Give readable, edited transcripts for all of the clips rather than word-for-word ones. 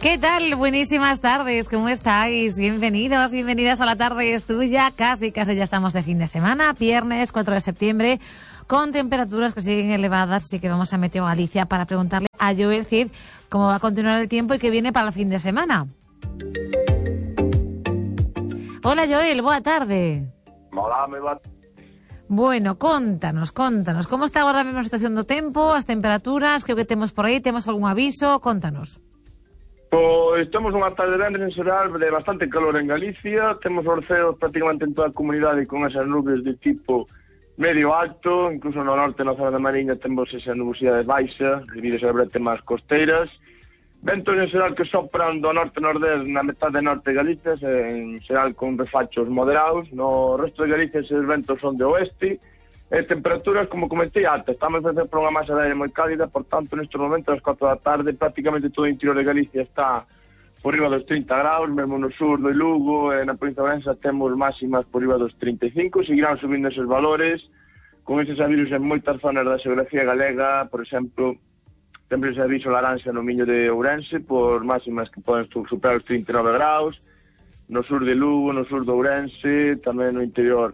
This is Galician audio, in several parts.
¿Qué tal? Buenísimas tardes, ¿cómo estáis? Bienvenidos, bienvenidas a La Tarde es Tuya. Casi ya estamos de fin de semana, viernes 4 de septiembre, con temperaturas que siguen elevadas, así que vamos a Meteo Galicia para preguntarle a Joel Cid cómo va a continuar el tiempo y qué viene para el fin de semana. Hola Joel, boa tarde. Hola, moi boa. Bueno, contanos, como está agora mesmo a situación do tempo, as temperaturas, que temos por aí, temos algún aviso, contanos. Pois temos unha tarde de venres en xeral de bastante calor en Galicia, temos orceos prácticamente en toda a comunidade con esas nubes de tipo medio alto, incluso no norte, na zona da Mariña, temos esa nubosidade baixa, debido a brete máis costeiras, ventos en xeral que sopran do norte-nordés na metade norte de Galicia, en xeral con refachos moderados, no resto de Galicia esos ventos son de oeste, e temperaturas, como comentei antes, estamos a facer por unha masa de aire moi cálida, por tanto, nestes momentos, ás 4 da tarde, prácticamente todo o interior de Galicia está por riba dos 30 graus, mesmo no sur do Lugo, na provincia de Ourense temos máximas por riba dos 35, seguirán subindo esos valores, con eses avisos en moitas zonas da xeografía galega, por exemplo, temos ese aviso laranxa no Miño de Ourense, por máximas que poden superar os 39 graus, no sur de Lugo, no sur de Ourense, tamén no interior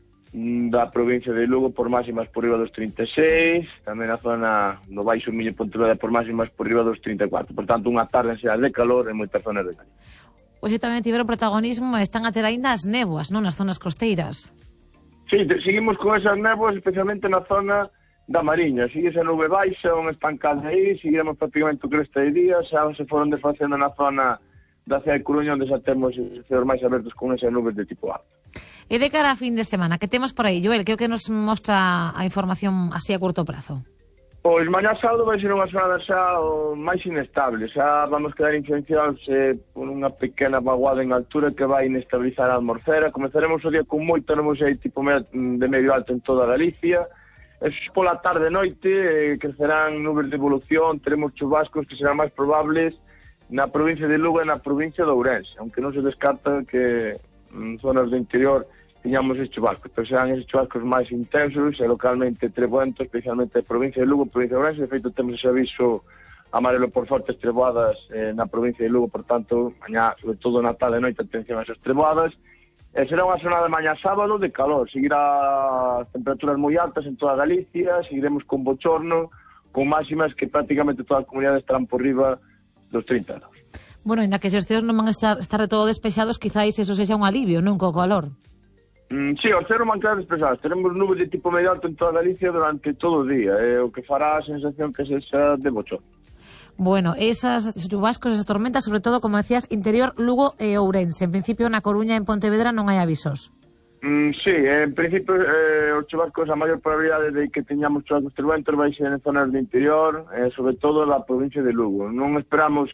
da provincia de Lugo por máximas por riba dos 36, tamén na zona do Baixo Miño Pontevedra por máximas por riba dos 34. Por tanto, unha tarde en xeral de calor en moitas zonas de Galicia. Hoxe tamén tiveron protagonismo, están a ter aínda as néboas, non, nas zonas costeiras. Sí, seguimos con esas néboas, especialmente na zona da Mariña. Sigue esa nube baixa, unha estancada aí, seguiremos prácticamente o cresta de día, xa se foron desfacendo na zona da cidade de Coruña, onde xa temos os ceos máis abertos con esas nubes de tipo alto. E de cara a fin de semana, que temos por aí, Joel? Que é o que nos mostra a información así a curto prazo? Pois mañá sábado vai ser unha xornada xa máis inestable, xa vamos quedar influenciados por unha pequena vaguada en altura que vai inestabilizar a atmosfera. Comezaremos o día con moita nubosidade tipo de medio alto en toda Galicia, e pola tarde e noite crecerán nubes de evolución, teremos chubascos que serán máis probables na provincia de Lugo e na provincia de Ourense, aunque non se descarta que en zonas do interior tiñamos estes chubascos, pero serán estes chubascos máis intensos e localmente trevoentos, especialmente na provincia de Lugo, provincia de Ourense. De feito, temos ese aviso amarelo por fortes treboadas na provincia de Lugo, por tanto, mañá, sobre todo na tarde e noite, atención a esas treboadas. Será unha xornada de mañá sábado de calor, seguirá as temperaturas moi altas en toda Galicia, seguiremos con bochorno, con máximas que prácticamente toda a comunidade estarán por riba dos 30 graus. Bueno, ainda que se os ceos non van a estar de todo despexados, quizáis eso sexa un alivio, non, co calor? Sí, os ceos van quedar despejados. Teremos nubes de tipo medio alto en toda Galicia durante todo o día, o que fará a sensación que sexa de bochorno. Bueno, esas chubascos, esas tormentas, sobre todo, como decías, interior Lugo e Ourense. En principio, na Coruña e en Pontevedra non hai avisos. Sí, en principio os chubascos, a maior probabilidade de que teñamos chubascos trementos vai ser en zonas do interior, sobre todo na provincia de Lugo. Non esperamos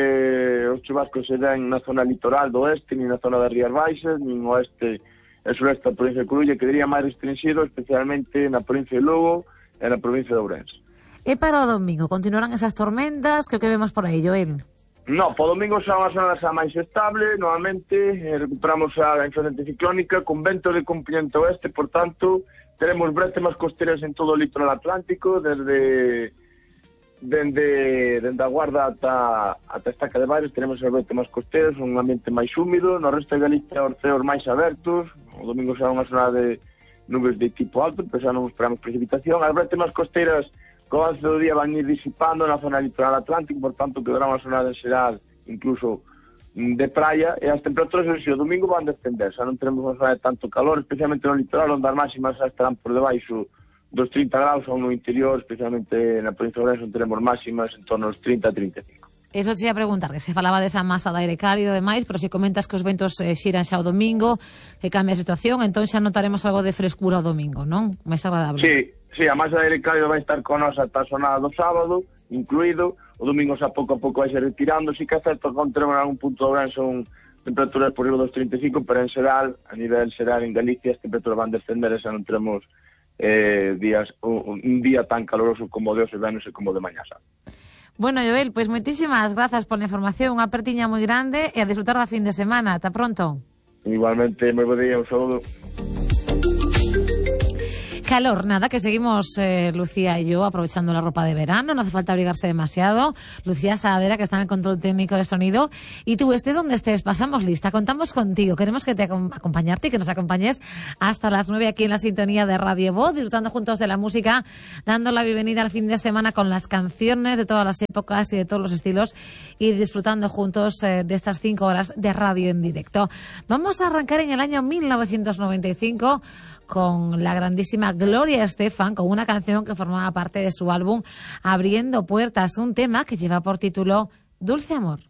que os chubascos se den na zona litoral do oeste, ni na zona das Rías Baixas, ni no oeste e sureste da provincia de Coruña, que diría máis restringido, especialmente na provincia de Lugo e na provincia de Ourense. E para o domingo, continuarán esas tormentas? Que vemos por aí, Joel? No, po domingo será unha zona xa máis estable, novamente, recuperamos a influencia ciclónica con vento de componente oeste, por tanto, teremos bretemas costeras en todo o litoral atlántico, desde a Guarda ata Estaca de Bares, teremos as bretemas costeras, un ambiente máis húmido, no resto de Galicia os ceos máis abertos, o domingo será unha zona de nubes de tipo alto, pero xa non esperamos precipitación, as bretemas costeras co avance do día van ir disipando na zona litoral atlántico, por tanto quedará unha zona de xeral incluso de praia, e as temperaturas o domingo van descender, xa non teremos unha zona de tanto calor, especialmente no litoral, onde as máximas xa estarán por debaixo dos 30 graus, ou no interior, especialmente na provincia de Ourense, onde teremos máximas en torno aos 30 a 35. Eso te ia preguntar, que se falaba desa masa de aire cálido e demais, pero se comentas que os ventos xiran xa o domingo, que cambia a situación, entón xa notaremos algo de frescura o domingo, non? Máis agradable. Sí, a masa de aire cálido vai estar con nós ata a xornada do sábado, incluído, o domingo xa pouco a pouco vai ser retirando, si que é certo que teremos en algún punto de Ourense son temperaturas por riba dos 35, pero en xeral, a nivel xeral en Galicia, as temperaturas van descender e xa non teremos un día tan caloroso como de hoxe venus e como de mañá sábado. Bueno, Joel, pues moitísimas grazas pola información, unha apertiña moi grande e a disfrutar da fin de semana. Ata pronto. Igualmente, moi bo día, un saúdo. Calor, nada, que seguimos Lucía y yo aprovechando la ropa de verano, no hace falta abrigarse demasiado. Lucía Saadera, que está en el control técnico de sonido, y tú estés donde estés, pasamos lista, contamos contigo, queremos que te acompañarte y que nos acompañes hasta las 9 aquí en la sintonía de Radio Voz, disfrutando juntos de la música, dando la bienvenida al fin de semana con las canciones de todas las épocas y de todos los estilos, y disfrutando juntos de estas 5 horas de radio en directo. Vamos a arrancar en el año 1995 con la grandísima Gloria Estefan, con una canción que formaba parte de su álbum Abriendo Puertas, un tema que lleva por título Dulce Amor.